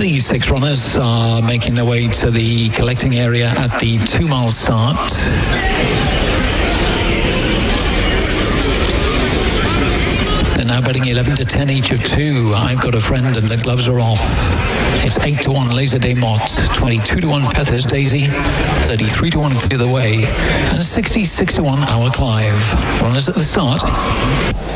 These 6 runners are making their way to the collecting area at the 2-mile start. They're now betting 11 to 10 each of 2. I've Got a Friend, and the gloves are off. It's 8 to 1 Laser Day Mott, 22 to 1 Pether's Daisy, 33 to 1 Clear the Way, and 66 to 1 Our Clive. Runners at the start.